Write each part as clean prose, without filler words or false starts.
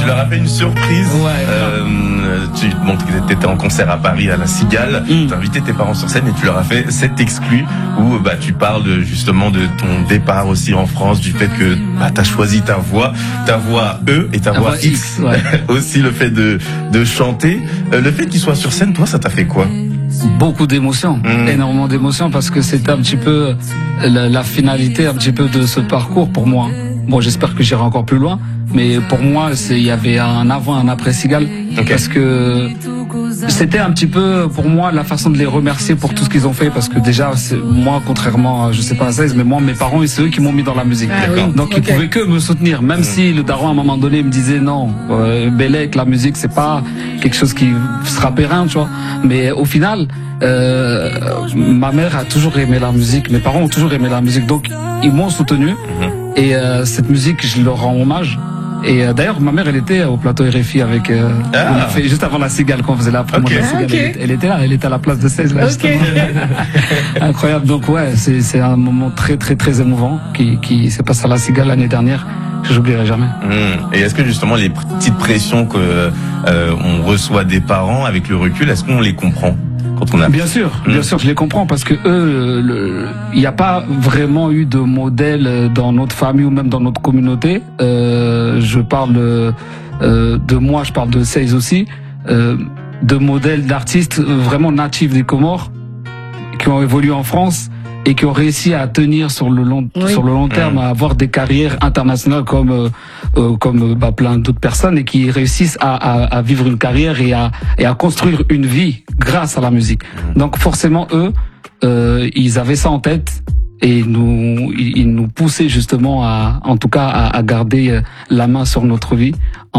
leur as fait une surprise. Tu étais en concert à Paris à la Cigale. Tu as invité tes parents sur scène et tu leur as fait cet exclu où tu parles justement de ton départ aussi en France, du fait que tu as choisi ta voix E et ta voix X. Aussi le fait de chanter. Le fait qu'ils soient sur scène, toi, ça t'a fait quoi? Beaucoup d'émotions, énormément d'émotions, parce que c'était un petit peu la finalité un petit peu de ce parcours pour moi. Bon, j'espère que j'irai encore plus loin, mais pour moi, il y avait un avant, un après Cigale, parce que c'était un petit peu pour moi la façon de les remercier pour tout ce qu'ils ont fait, parce que déjà moi, contrairement, je sais pas à 16, mais moi, mes parents, c'est eux qui m'ont mis dans la musique. Donc ils pouvaient que me soutenir, même si le daron à un moment donné me disait non, Bélec, la musique c'est pas quelque chose qui sera périn, tu vois. Mais au final, ma mère a toujours aimé la musique, mes parents ont toujours aimé la musique, donc ils m'ont soutenu. Et cette musique, je leur rends hommage. Et d'ailleurs, ma mère, elle était au plateau RFI avec. On a fait juste avant la Cigale, quand on faisait la promo de la Cigale. Elle était là, elle était à la place de 16 là. Incroyable. Donc ouais, c'est un moment très très très émouvant qui s'est passé à la Cigale l'année dernière, que j'oublierai jamais. Et est-ce que justement les petites pressions que on reçoit des parents avec le recul, est-ce qu'on les comprend? Bien sûr, je les comprends, parce que eux, il n'y a pas vraiment eu de modèle dans notre famille ou même dans notre communauté. Je parle de moi, je parle de Seize aussi, de modèles d'artistes vraiment natifs des Comores qui ont évolué en France et qui ont réussi à tenir sur le long terme, à avoir des carrières internationales comme plein d'autres personnes, et qui réussissent à vivre une carrière et à construire une vie grâce à la musique. Donc forcément eux, ils avaient ça en tête, et ils nous poussaient justement à garder la main sur notre vie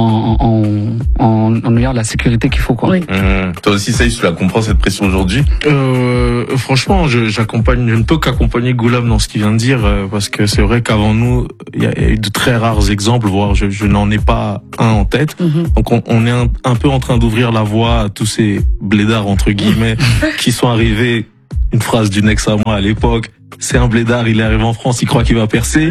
en ayant la sécurité qu'il faut, quoi. Toi aussi, Saïs, tu la comprends, cette pression aujourd'hui? Franchement, je ne peux qu'accompagner Goulam dans ce qu'il vient de dire, parce que c'est vrai qu'avant nous, il y a eu de très rares exemples, voire je n'en ai pas un en tête. Donc on est un peu en train d'ouvrir la voie à tous ces blédards entre guillemets qui sont arrivés. Une phrase d'une ex à moi à l'époque: c'est un blédard, il est arrivé en France, il croit qu'il va percer.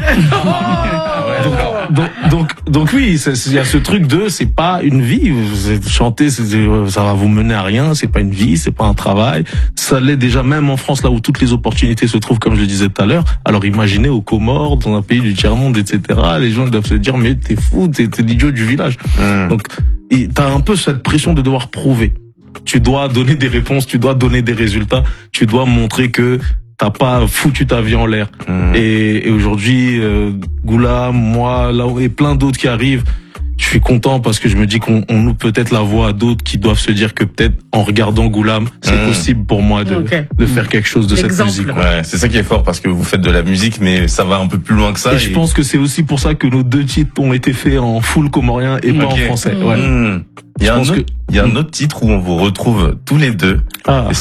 Donc oui, il y a ce truc de, c'est pas une vie. Chanter, ça va vous mener à rien. C'est pas une vie, c'est pas un travail. Ça l'est déjà même en France, là où toutes les opportunités se trouvent, comme je le disais tout à l'heure. Alors imaginez aux Comores, dans un pays du tiers-monde, etc. Les gens doivent se dire, mais t'es fou, t'es l'idiot du village. Donc t'as un peu cette pression de devoir prouver. Tu dois donner des réponses, tu dois donner des résultats, tu dois montrer que t'as pas foutu ta vie en l'air. Et aujourd'hui, Goulam, moi, là, et plein d'autres qui arrivent, je suis content parce que je me dis qu'on ouvre peut-être la voie à d'autres qui doivent se dire que peut-être en regardant Goulam, c'est possible pour moi de faire quelque chose de cette musique. Ouais, c'est ça qui est fort, parce que vous faites de la musique, mais ça va un peu plus loin que ça. Et je pense que c'est aussi pour ça que nos 2 titres ont été faits en full comorien et pas en français. Il y a un autre titre où on vous retrouve tous les deux.